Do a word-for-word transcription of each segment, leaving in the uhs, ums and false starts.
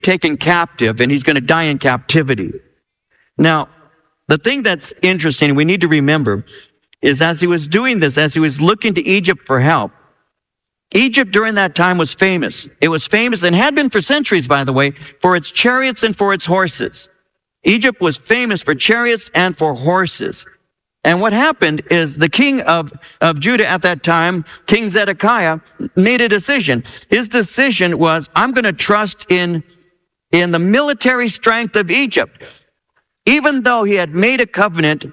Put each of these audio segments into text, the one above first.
taken captive, and he's going to die in captivity. Now, the thing that's interesting, we need to remember, is as he was doing this, as he was looking to Egypt for help, Egypt during that time was famous. It was famous and had been for centuries, by the way, for its chariots and for its horses. Egypt was famous for chariots and for horses. And what happened is the king of, of Judah at that time, King Zedekiah, made a decision. His decision was, I'm going to trust in, in the military strength of Egypt. Even though he had made a covenant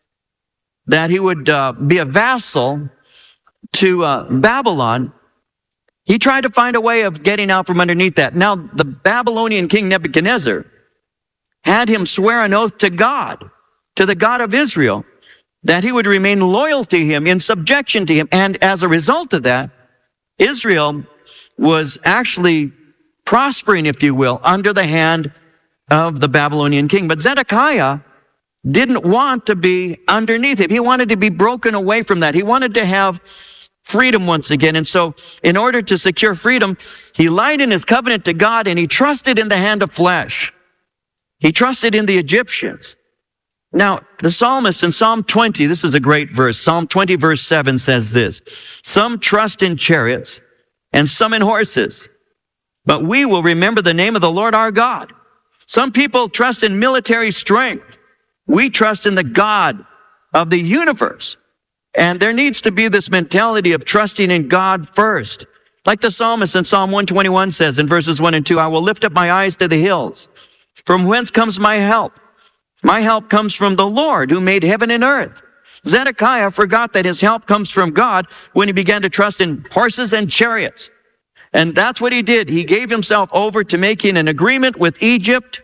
that he would uh, be a vassal to uh, Babylon, he tried to find a way of getting out from underneath that. Now, the Babylonian king Nebuchadnezzar had him swear an oath to God, to the God of Israel, that he would remain loyal to him, in subjection to him. And as a result of that, Israel was actually prospering, if you will, under the hand of the Babylonian king. But Zedekiah didn't want to be underneath him. He wanted to be broken away from that. He wanted to have freedom once again. And so in order to secure freedom, he lied in his covenant to God, and he trusted in the hand of flesh. He trusted in the Egyptians. Now, the psalmist in Psalm twenty, this is a great verse. Psalm twenty verse seven says this, some trust in chariots and some in horses, but we will remember the name of the Lord our God. Some people trust in military strength. We trust in the God of the universe. And there needs to be this mentality of trusting in God first. Like the psalmist in Psalm one twenty-one says in verses one and two, I will lift up my eyes to the hills. From whence comes my help? My help comes from the Lord who made heaven and earth. Zedekiah forgot that his help comes from God when he began to trust in horses and chariots. And that's what he did. He gave himself over to making an agreement with Egypt,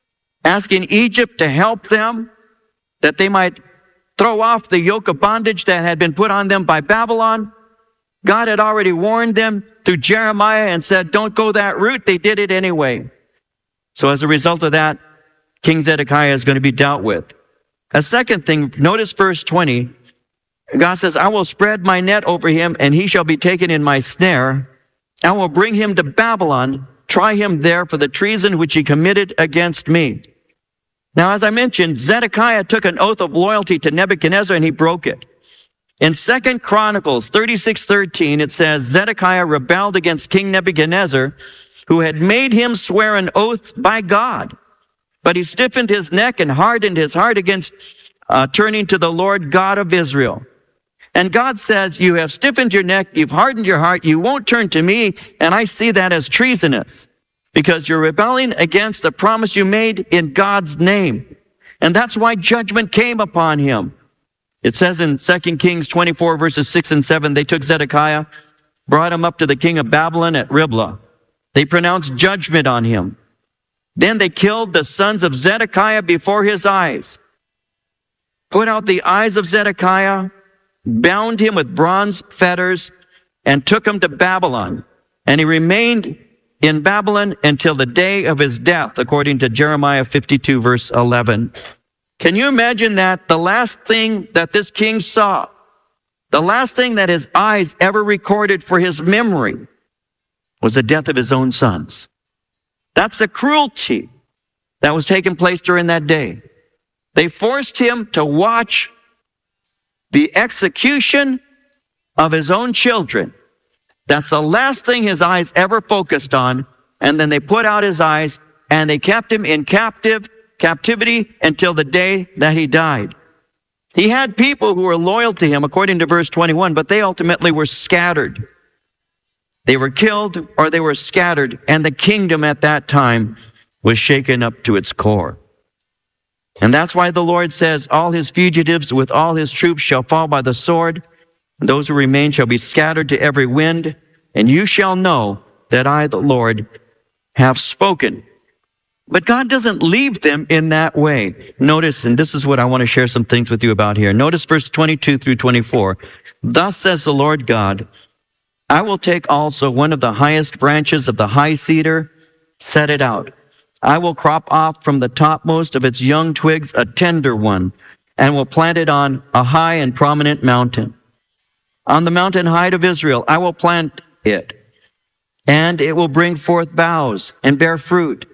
asking Egypt to help them, that they might throw off the yoke of bondage that had been put on them by Babylon. God had already warned them through Jeremiah and said, don't go that route. They did it anyway. So as a result of that, King Zedekiah is going to be dealt with. A second thing, notice verse twenty. God says, I will spread my net over him, and he shall be taken in my snare. I will bring him to Babylon, try him there for the treason which he committed against me. Now, as I mentioned, Zedekiah took an oath of loyalty to Nebuchadnezzar, and he broke it. In Second Chronicles thirty-six thirteen, it says, Zedekiah rebelled against King Nebuchadnezzar, who had made him swear an oath by God. But he stiffened his neck and hardened his heart against uh, turning to the Lord God of Israel. And God says, you have stiffened your neck, you've hardened your heart, you won't turn to me, and I see that as treasonous, because you're rebelling against the promise you made in God's name. And that's why judgment came upon him. It says in Second Kings twenty-four, verses six and seven, they took Zedekiah, brought him up to the king of Babylon at Riblah. They pronounced judgment on him. Then they killed the sons of Zedekiah before his eyes, put out the eyes of Zedekiah, bound him with bronze fetters, and took him to Babylon. And he remained in Babylon until the day of his death, according to Jeremiah fifty-two, verse eleven. Can you imagine that? The last thing that this king saw, the last thing that his eyes ever recorded for his memory, was the death of his own sons. That's the cruelty that was taking place during that day. They forced him to watch the execution of his own children. That's the last thing his eyes ever focused on. And then they put out his eyes and they kept him in captive captivity until the day that he died. He had people who were loyal to him, according to verse twenty-one, but they ultimately were scattered. They were killed or they were scattered, and the kingdom at that time was shaken up to its core. And that's why the Lord says, all his fugitives with all his troops shall fall by the sword, and those who remain shall be scattered to every wind, and you shall know that I, the Lord, have spoken. But God doesn't leave them in that way. Notice, and this is what I want to share some things with you about here. Notice verse twenty-two through twenty-four. Thus says the Lord God, I will take also one of the highest branches of the high cedar, set it out. I will crop off from the topmost of its young twigs a tender one, and will plant it on a high and prominent mountain. On the mountain height of Israel I will plant it, and it will bring forth boughs and bear fruit,